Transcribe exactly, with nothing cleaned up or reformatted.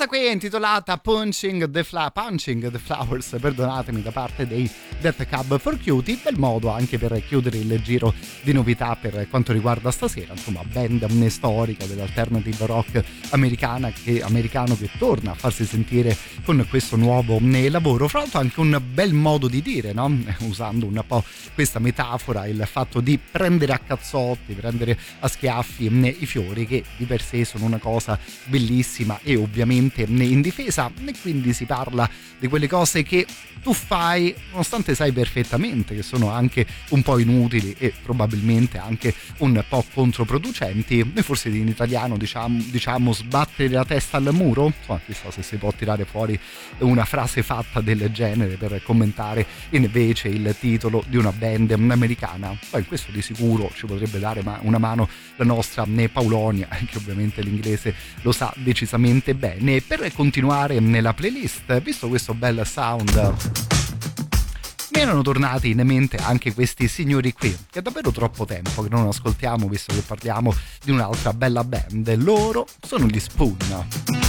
qui è intitolata Punching the, Fla- Punching the Flowers, perdonatemi, da parte dei Death Cab for Cutie, bel modo anche per chiudere il giro di novità per quanto riguarda stasera, insomma band storica dell'alternative rock americana che, americano che torna a farsi sentire con questo nuovo lavoro, fra l'altro anche un bel modo di dire, no? Usando un po' questa metafora, il fatto di prendere a cazzotti, prendere a schiaffi i fiori, che di per sé sono una cosa bellissima e ovviamente in difesa, e quindi si parla di quelle cose che tu fai nonostante sai perfettamente che sono anche un po' inutili e probabilmente anche un po' controproducenti. Noi forse in italiano diciamo, diciamo sbattere la testa al muro, insomma chissà se si può tirare fuori una frase fatta del genere per commentare invece il titolo di una band americana. Poi questo di sicuro ci potrebbe dare una mano la nostra Paolonia, che ovviamente l'inglese lo sa decisamente bene. Per continuare nella playlist, visto questo bel sound, mi erano tornati in mente anche questi signori qui, che è davvero troppo tempo che non ascoltiamo, visto che parliamo di un'altra bella band. Loro sono gli Spoon.